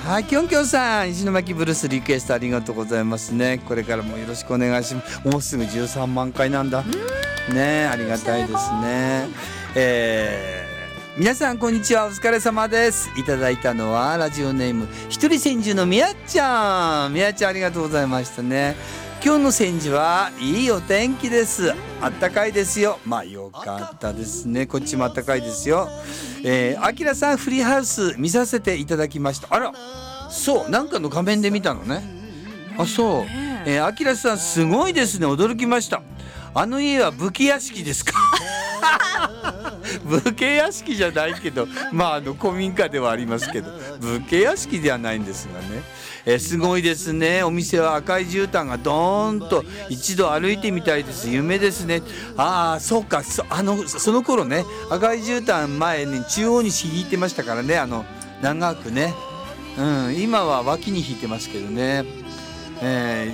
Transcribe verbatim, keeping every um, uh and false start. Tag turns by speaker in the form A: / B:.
A: はい、きょんきょんさん、石巻ブルースリクエストありがとうございますね。これからもよろしくお願いします。もうすぐじゅうさんまんかいなんだね。ありがたいですね。えー、皆さんこんにちは、お疲れ様です。いただいたのはラジオネーム一人千住のみやちゃん。みやちゃんありがとうございましたね。今日の千住はいいお天気です。あったかいですよ。まあよかったですね。こっちもあったかいですよ。えー、あきらさんフリーハウス見させていただきました。あら、そう、なんかの画面で見たのね。あ、そう。えー、あきらさんすごいですね。驚きました。あの家は武家屋敷ですか？武家屋敷じゃないけど、まああの古民家ではありますけど、武家屋敷ではないんですがね。えー、すごいですね。お店は赤い絨毯がドーンと、一度歩いてみたいです。夢ですね。ああ、そうか。そあのその頃ね、赤い絨毯前に中央に引いてましたからね。あの長くね。うん、今は脇に引いてますけどね。えー